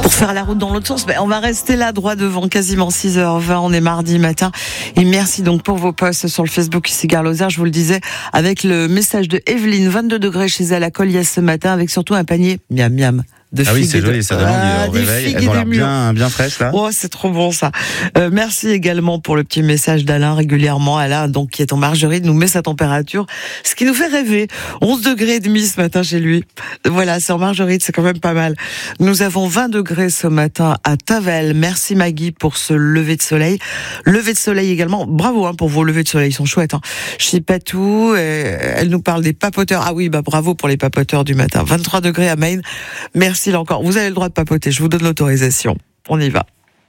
pour faire la route dans l'autre sens. On va rester là droit devant, quasiment 6h20, on est mardi matin. Et merci donc pour vos posts sur le Facebook ici Gare Lozère, je vous le disais, avec le message de Evelyne, 22 degrés chez elle à Colliès ce matin, avec surtout un panier miam miam. Ah oui, c'est joli, ça donne envie au réveil. Elles ont l'air bien fraîches, là. Oh, c'est trop bon, ça. Merci également pour le petit message d'Alain, régulièrement. Alain, donc, qui est en Margeride, nous met sa température. Ce qui nous fait rêver. 11 degrés et demi ce matin chez lui. Voilà, c'est en Margeride, c'est quand même pas mal. Nous avons 20 degrés ce matin à Tavel. Merci Maggie pour ce lever de soleil. Lever de soleil également. Bravo, pour vos levées de soleil. Ils sont chouettes, Chez Patou, elle nous parle des papoteurs. Ah oui, bravo pour les papoteurs du matin. 23 degrés à Maine. Merci là encore. Vous avez le droit de papoter, je vous donne l'autorisation. On y va.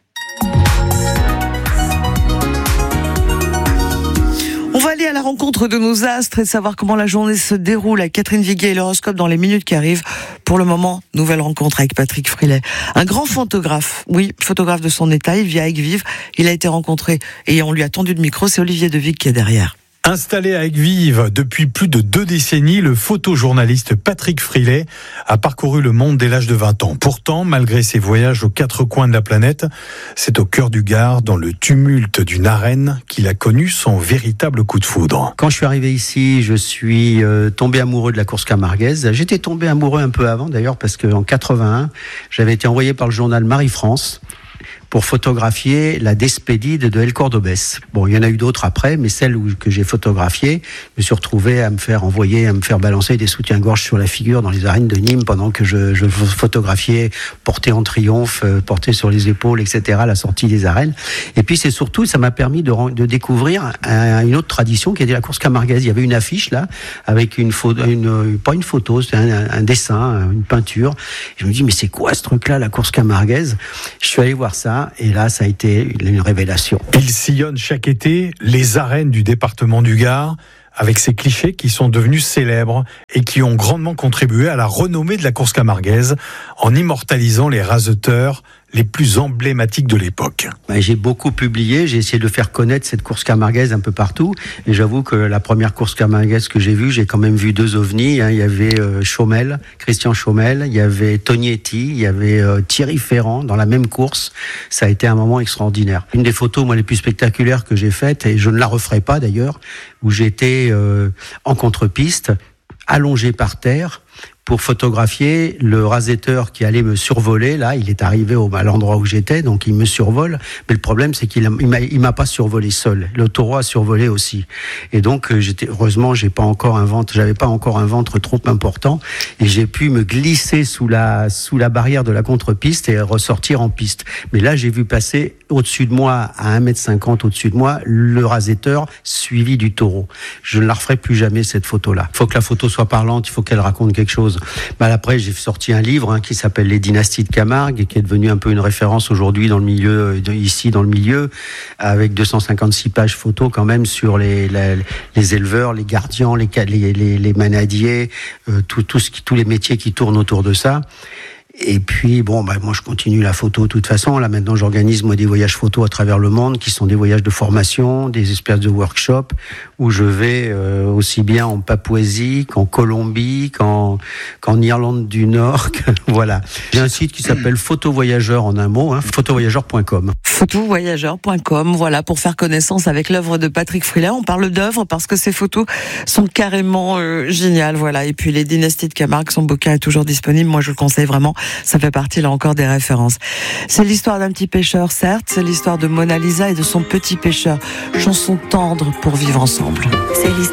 On va aller à la rencontre de nos astres et savoir comment la journée se déroule. À Catherine Viguier et l'horoscope dans les minutes qui arrivent. Pour le moment, nouvelle rencontre avec Patrick Frilet. Un grand photographe, oui, photographe de son état, il vit à Aigues-Vives. Il a été rencontré et on lui a tendu le micro, c'est Olivier Devic qui est derrière. Installé à Aigues-Vives depuis plus de 2 décennies, le photojournaliste Patrick Frilet a parcouru le monde dès l'âge de 20 ans. Pourtant, malgré ses voyages aux 4 coins de la planète, c'est au cœur du Gard, dans le tumulte d'une arène, qu'il a connu son véritable coup de foudre. Quand je suis arrivé ici, je suis tombé amoureux de la course camarguaise. J'étais tombé amoureux un peu avant d'ailleurs, parce qu'en 81, j'avais été envoyé par le journal Marie-France pour photographier la Despedide de El Cordobès. Bon, il y en a eu d'autres après, mais celle que j'ai photographiée, je me suis retrouvé à me faire balancer des soutiens-gorge sur la figure dans les arènes de Nîmes pendant que je photographiais porté en triomphe, porté sur les épaules, etc., la sortie des arènes. Et puis c'est surtout, ça m'a permis de découvrir une autre tradition qui était la course camarguaise. Il y avait une affiche là, avec pas une photo, c'est un dessin, une peinture. Et je me dis, mais c'est quoi ce truc-là, la course camarguaise? Je suis allé voir ça. Et là, ça a été une révélation. Il sillonne chaque été les arènes du département du Gard, avec ces clichés qui sont devenus célèbres et qui ont grandement contribué à la renommée de la course camarguaise en immortalisant les raseteurs les plus emblématiques de l'époque. J'ai beaucoup publié, j'ai essayé de faire connaître cette course camarguaise un peu partout, et j'avoue que la première course camarguaise que j'ai vue, j'ai quand même vu 2 ovnis. Il y avait Christian Chaumel, il y avait Tognetti, il y avait Thierry Ferrand dans la même course. Ça a été un moment extraordinaire. Une des photos, les plus spectaculaires que j'ai faites, et je ne la referai pas d'ailleurs, où j'étais en contre-piste, allongé par terre, pour photographier le rasetteur qui allait me survoler. Là, il est arrivé à l'endroit où j'étais, donc il me survole. Mais le problème, c'est qu'il m'a pas survolé seul. Le taureau a survolé aussi. Et donc, heureusement, j'avais pas encore un ventre trop important, et j'ai pu me glisser sous la barrière de la contre-piste et ressortir en piste. Mais là, j'ai vu passer au-dessus de moi, à 1m50 au-dessus de moi, le rasetteur suivi du taureau. Je ne la referai plus jamais, cette photo-là. Il faut que la photo soit parlante, il faut qu'elle raconte quelque chose. Après, j'ai sorti un livre qui s'appelle Les Dynasties de Camargue, et qui est devenu un peu une référence aujourd'hui dans le milieu, avec 256 pages photos quand même sur les éleveurs, les gardiens, les manadiers, tous les métiers qui tournent autour de ça. Et puis, moi, je continue la photo de toute façon. Là, maintenant, j'organise, des voyages photo à travers le monde, qui sont des voyages de formation, des espèces de workshops, où je vais aussi bien en Papouasie, qu'en Colombie, qu'en Irlande du Nord. Voilà. J'ai un site qui s'appelle Photovoyageur en un mot, photovoyageur.com. Photovoyageur.com, voilà, pour faire connaissance avec l'œuvre de Patrick Frilet. On parle d'œuvre parce que ces photos sont carrément géniales, voilà. Et puis, les Dynasties de Camargue, son bouquin est toujours disponible. Moi, je le conseille vraiment. Ça fait partie, là encore, des références. C'est l'histoire d'un petit pêcheur, certes. C'est l'histoire de Mona Lisa et de son petit pêcheur. Chanson tendre pour vivre ensemble. C'est l'histoire